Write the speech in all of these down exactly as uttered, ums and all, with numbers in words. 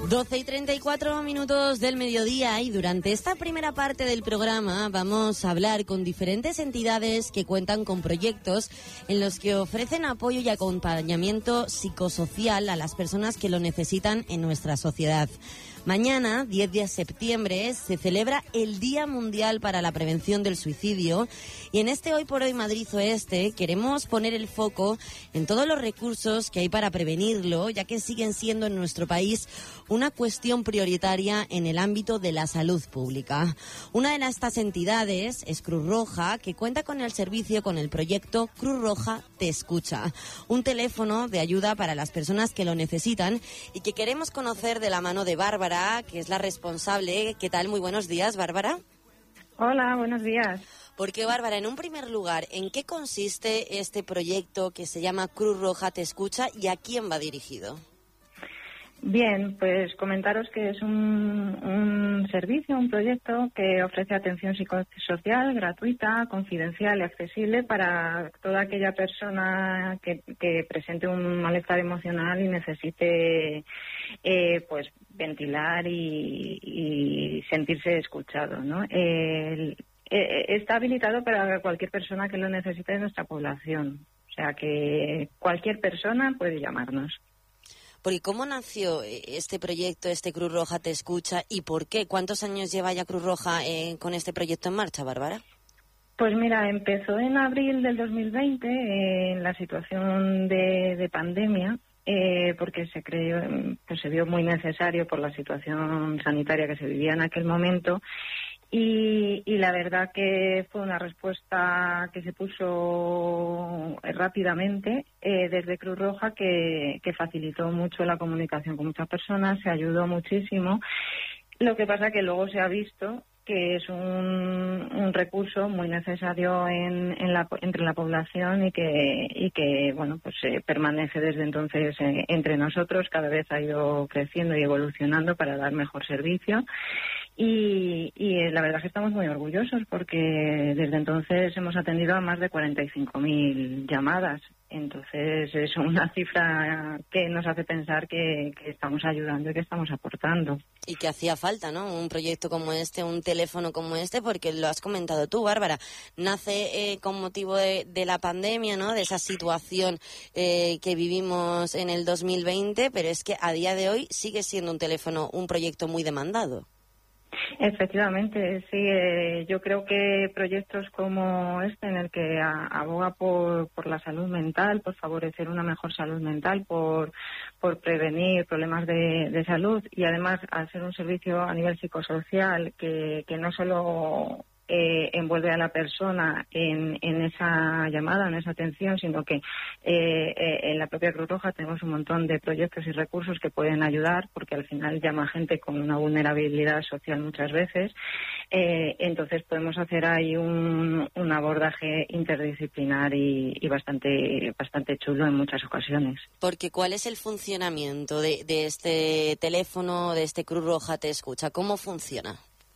doce y treinta y cuatro minutos del mediodía, y durante esta primera parte del programa vamos a hablar con diferentes entidades que cuentan con proyectos en los que ofrecen apoyo y acompañamiento psicosocial a las personas que lo necesitan en nuestra sociedad. Mañana, diez de septiembre, se celebra el Día Mundial para la Prevención del Suicidio, y en este Hoy por Hoy Madrid Oeste queremos poner el foco en todos los recursos que hay para prevenirlo, ya que siguen siendo en nuestro país una cuestión prioritaria en el ámbito de la salud pública. Una de estas entidades es Cruz Roja, que cuenta con el servicio con el proyecto Cruz Roja Te Escucha, un teléfono de ayuda para las personas que lo necesitan y que queremos conocer de la mano de Bárbara, que es la responsable. ¿Qué tal? Muy buenos días, Bárbara. Hola, buenos días. Porque, Bárbara, en un primer lugar, ¿en qué consiste este proyecto que se llama Cruz Roja Te Escucha y a quién va dirigido? Bien, pues comentaros que es un, un servicio, un proyecto que ofrece atención psicosocial gratuita, confidencial y accesible para toda aquella persona que, que presente un malestar emocional y necesite eh, pues ventilar y, y sentirse escuchado, ¿no? El, eh, está habilitado para cualquier persona que lo necesite de nuestra población, o sea que cualquier persona puede llamarnos. Porque ¿cómo nació este proyecto, este Cruz Roja Te Escucha, y por qué? ¿Cuántos años lleva ya Cruz Roja eh, con este proyecto en marcha, Bárbara? Pues mira, empezó en abril del dos mil veinte, eh, en la situación de, de pandemia, eh, porque se creyó, pues se vio muy necesario por la situación sanitaria que se vivía en aquel momento. Y, y la verdad que fue una respuesta que se puso rápidamente eh, desde Cruz Roja, que, que facilitó mucho la comunicación con muchas personas, se ayudó muchísimo. Lo que pasa que luego se ha visto que es un, un recurso muy necesario en, en la, entre la población y que, y que bueno, pues eh, permanece desde entonces eh, entre nosotros. Cada vez ha ido creciendo y evolucionando para dar mejor servicio. Y, y la verdad es que estamos muy orgullosos porque desde entonces hemos atendido a más de cuarenta y cinco mil llamadas. Entonces es una cifra que nos hace pensar que, que estamos ayudando y que estamos aportando. Y que hacía falta, ¿no? Un proyecto como este, un teléfono como este, porque lo has comentado tú, Bárbara. Nace eh, con motivo de, de la pandemia, ¿no? De esa situación eh, que vivimos en el dos mil veinte, pero es que a día de hoy sigue siendo un teléfono, un proyecto muy demandado. Efectivamente, sí. Eh, yo creo que proyectos como este, en el que a, aboga por, por la salud mental, por favorecer una mejor salud mental, por, por prevenir problemas de, de salud, y además al ser un servicio a nivel psicosocial que, que no solo Eh, envuelve a la persona en, en esa llamada, en esa atención, sino que eh, eh, en la propia Cruz Roja tenemos un montón de proyectos y recursos que pueden ayudar, porque al final llama gente con una vulnerabilidad social muchas veces. Eh, entonces podemos hacer ahí un, un abordaje interdisciplinar y, y bastante, bastante chulo en muchas ocasiones. Porque ¿cuál es el funcionamiento de, de este teléfono, de este Cruz Roja Te Escucha? ¿Cómo funciona?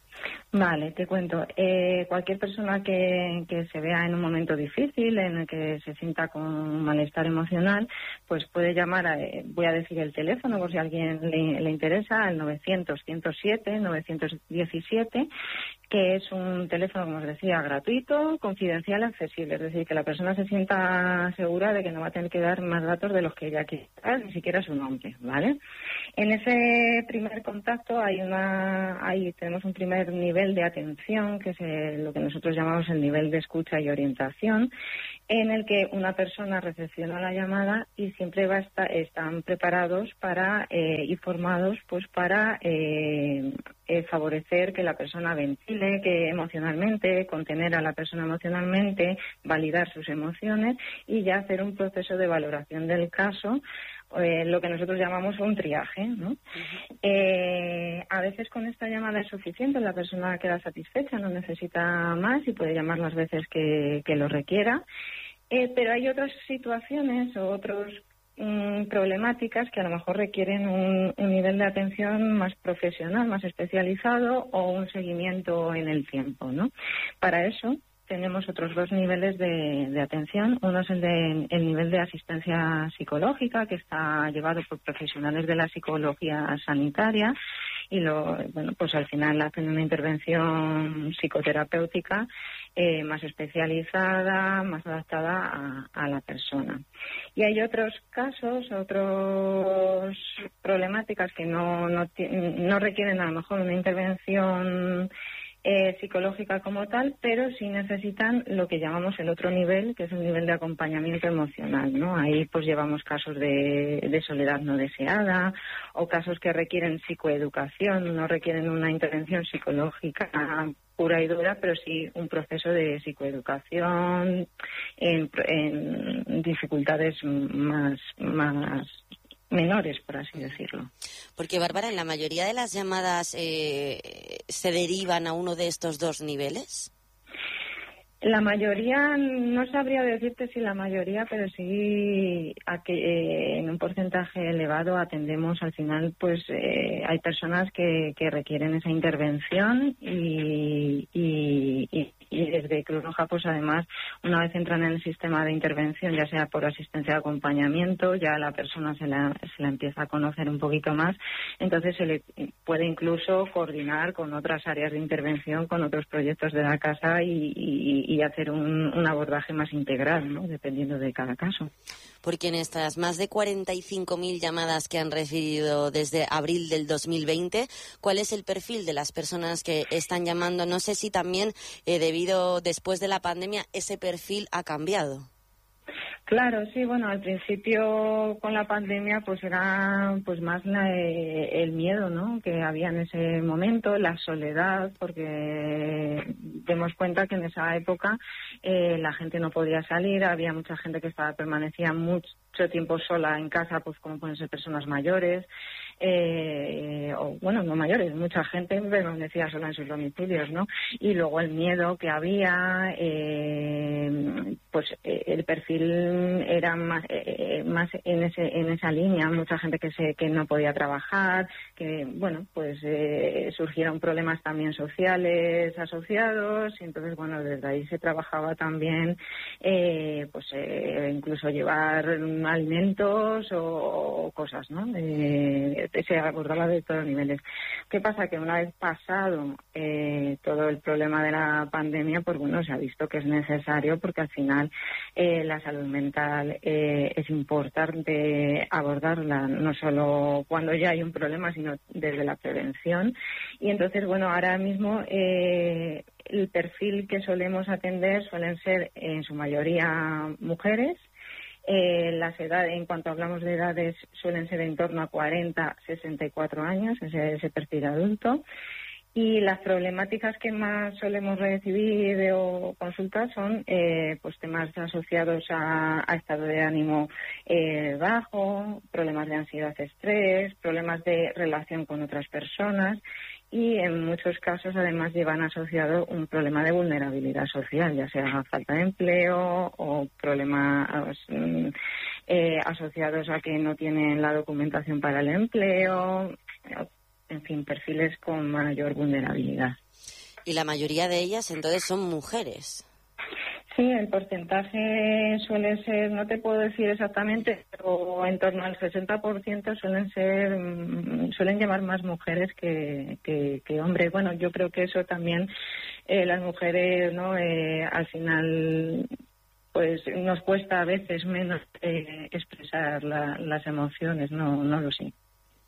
Vale, te cuento. Eh, cualquier persona que, que se vea en un momento difícil, en el que se sienta con un malestar emocional, pues puede llamar, a, eh, voy a decir el teléfono por si a alguien le, le interesa, al novecientos, ciento siete, novecientos diecisiete, que es un teléfono, como os decía, gratuito, confidencial, accesible. Es decir, que la persona se sienta segura de que no va a tener que dar más datos de los que ella quiera, ni siquiera su nombre, ¿vale? En ese primer contacto hay una, ahí tenemos un primer nivel de atención, que es el, lo que nosotros llamamos el nivel de escucha y orientación, en el que una persona recepciona la llamada y siempre va a estar, están preparados para eh, y formados pues para eh, eh, favorecer que la persona ventile, que emocionalmente, contener a la persona emocionalmente, validar sus emociones y ya hacer un proceso de valoración del caso, eh, lo que nosotros llamamos un triaje, ¿no? Uh-huh. Eh, a veces con esta llamada es suficiente, la persona queda satisfecha, no necesita más y puede llamar las veces que, que lo requiera. Eh, pero hay otras situaciones o otros mmm, problemáticas que a lo mejor requieren un, un nivel de atención más profesional, más especializado o un seguimiento en el tiempo, ¿no? Para eso tenemos otros dos niveles de, de atención. Uno es el, de, el nivel de asistencia psicológica, que está llevado por profesionales de la psicología sanitaria, y lo, bueno, pues al final hacen una intervención psicoterapéutica eh, más especializada, más adaptada a, a la persona. Y hay otros casos, otras problemáticas que no, no, no requieren a lo mejor una intervención Eh, psicológica como tal, pero sí necesitan lo que llamamos el otro nivel, que es el nivel de acompañamiento emocional, ¿no? Ahí pues llevamos casos de, de soledad no deseada o casos que requieren psicoeducación, no requieren una intervención psicológica pura y dura, pero sí un proceso de psicoeducación en, en dificultades más, más menores, por así decirlo. Porque, Bárbara, en la mayoría de las llamadas eh, se derivan a uno de estos dos niveles. La mayoría, no sabría decirte si la mayoría, pero sí a que, eh, en un porcentaje elevado atendemos. Al final, pues eh, hay personas que, que requieren esa intervención y, y, y, y desde Cruz Roja, pues además, una vez entran en el sistema de intervención, ya sea por asistencia de acompañamiento, ya la persona se la, se la empieza a conocer un poquito más, entonces se le puede incluso coordinar con otras áreas de intervención, con otros proyectos de la casa y, y y hacer un, un abordaje más integral, ¿no?, dependiendo de cada caso. Porque en estas más de cuarenta y cinco mil llamadas que han recibido desde abril del dos mil veinte, ¿cuál es el perfil de las personas que están llamando? No sé si también, eh, debido después de la pandemia, ese perfil ha cambiado. Claro, sí, bueno, al principio con la pandemia pues era pues más la, eh, el miedo, ¿no?, que había en ese momento, la soledad, porque demos cuenta que en esa época eh, la gente no podía salir, había mucha gente que estaba permanecía mucho tiempo sola en casa, pues como pueden ser personas mayores, eh, o bueno, no mayores, mucha gente permanecía sola en sus domicilios, ¿no? Y luego el miedo que había, eh, pues eh, el perfil era más, eh, más en ese en esa línea, mucha gente que se que no podía trabajar, que bueno, pues eh, surgieron problemas también sociales asociados, y entonces bueno, desde ahí se trabajaba también, eh, pues eh, incluso llevar alimentos o, o cosas, ¿no? Eh, se abordaba de todos los niveles. ¿Qué pasa? Que una vez pasado eh, todo el problema de la pandemia, pues bueno, se ha visto que es necesario, porque al final eh, la salud mental eh, es importante abordarla, no solo cuando ya hay un problema, sino desde la prevención. Y entonces, bueno, ahora mismo eh, el perfil que solemos atender suelen ser en su mayoría mujeres. Eh, las edades, en cuanto hablamos de edades, suelen ser en torno a cuarenta, sesenta y cuatro años, ese, ese perfil adulto. Y las problemáticas que más solemos recibir o consultar son eh, pues temas asociados a, a estado de ánimo eh, bajo, problemas de ansiedad, estrés, problemas de relación con otras personas. Y en muchos casos además llevan asociado un problema de vulnerabilidad social, ya sea falta de empleo o problemas eh, asociados a que no tienen la documentación para el empleo, en fin, perfiles con mayor vulnerabilidad. Y la mayoría de ellas entonces son mujeres. Sí, el porcentaje suele ser, no te puedo decir exactamente, pero en torno al sesenta por ciento suelen ser, suelen llevar más mujeres que, que, que hombres. Bueno, yo creo que eso también, eh, las mujeres, ¿no?, eh, al final, pues nos cuesta a veces menos eh, expresar la, las emociones, no, no lo sé.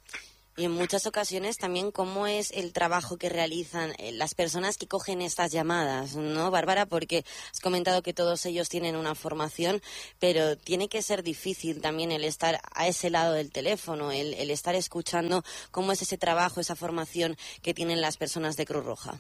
Y en muchas ocasiones también cómo es el trabajo que realizan las personas que cogen estas llamadas, ¿no, Bárbara? Porque has comentado que todos ellos tienen una formación, pero tiene que ser difícil también el estar a ese lado del teléfono, el, el estar escuchando cómo es ese trabajo, esa formación que tienen las personas de Cruz Roja.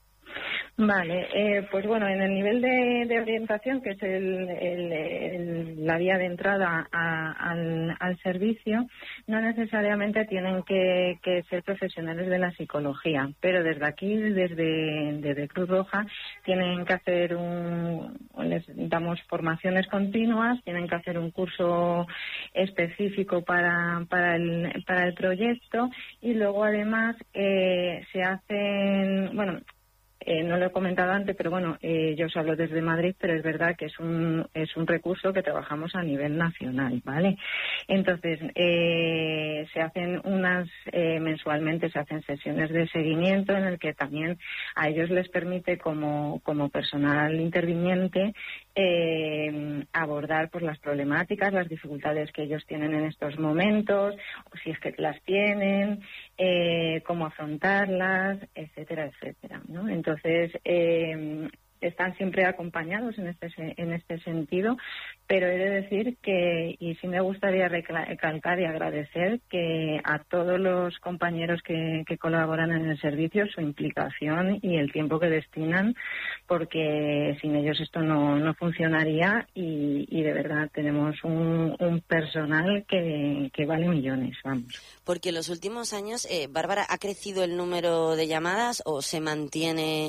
Vale, eh, pues bueno, en el nivel de, de orientación, que es el, el, el, la vía de entrada a, al, al servicio, no necesariamente tienen que, que ser profesionales de la psicología, pero desde aquí, desde, desde Cruz Roja, tienen que hacer un, les damos formaciones continuas, tienen que hacer un curso específico para, para, el, para el proyecto, y luego además eh, se hacen, bueno, eh, no lo he comentado antes, pero bueno, eh, yo os hablo desde Madrid, pero es verdad que es un, es un recurso que trabajamos a nivel nacional, ¿vale? Entonces, eh, se hacen unas, eh, mensualmente se hacen sesiones de seguimiento en el que también a ellos les permite como, como personal interviniente eh, abordar pues las problemáticas, las dificultades que ellos tienen en estos momentos, o si es que las tienen, eh, cómo afrontarlas, etcétera, etcétera, ¿no? Entonces, eh, están siempre acompañados en este en este sentido, pero he de decir que, y sí me gustaría recalcar y agradecer que a todos los compañeros que, que colaboran en el servicio su implicación y el tiempo que destinan, porque sin ellos esto no, no funcionaría y, y de verdad tenemos un, un personal que, que vale millones, vamos. Porque en los últimos años, eh, Bárbara, ¿ha crecido el número de llamadas o se mantiene?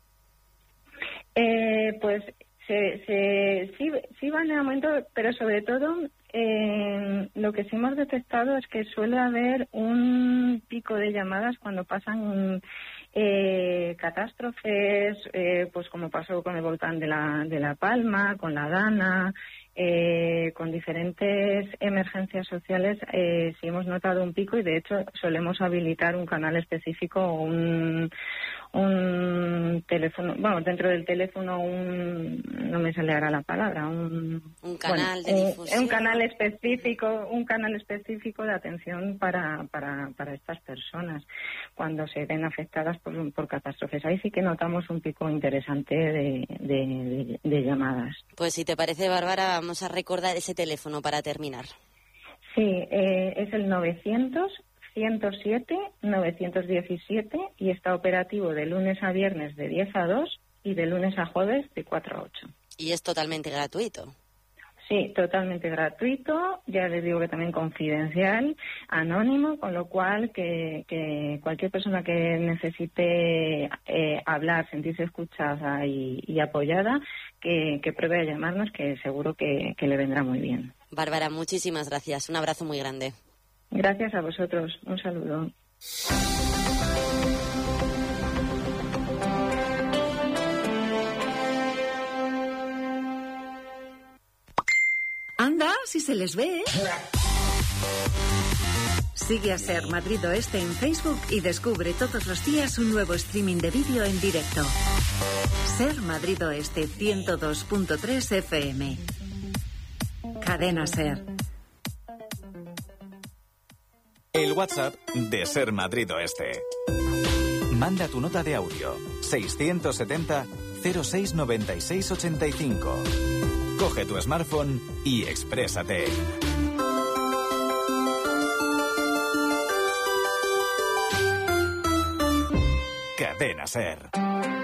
Eh, pues se, se, sí, sí va en aumento, pero sobre todo eh, lo que sí hemos detectado es que suele haber un pico de llamadas cuando pasan eh, catástrofes, eh, pues como pasó con el volcán de la, de la Palma, con la Dana, eh, con diferentes emergencias sociales. Eh, sí hemos notado un pico y de hecho solemos habilitar un canal específico o un un teléfono, bueno, dentro del teléfono un, no me sale ahora la palabra, un, un canal bueno, de difusión. Un, un canal específico, un canal específico de atención para, para, para estas personas cuando se ven afectadas por, por catástrofes. Ahí sí que notamos un pico interesante de, de, de, de llamadas. Pues si te parece, Bárbara, vamos a recordar ese teléfono para terminar. Sí, eh, es el novecientos ciento siete novecientos diecisiete y está operativo de lunes a viernes de diez a dos y de lunes a jueves de cuatro a ocho. Y es totalmente gratuito. Sí, totalmente gratuito, ya les digo que también confidencial, anónimo, con lo cual que, que cualquier persona que necesite eh, hablar, sentirse escuchada y, y apoyada, que, que pruebe a llamarnos, que seguro que, que le vendrá muy bien. Bárbara, muchísimas gracias. Un abrazo muy grande. Gracias a vosotros. Un saludo. Anda, si se les ve. Sigue a Ser Madrid Oeste en Facebook y descubre todos los días un nuevo streaming de vídeo en directo. Ser Madrid Oeste ciento dos punto tres F M. Cadena Ser. El WhatsApp de Ser Madrid Oeste. Manda tu nota de audio seiscientos setenta cero seis noventa y seis ochenta y cinco. Coge tu smartphone y exprésate. Cadena Ser.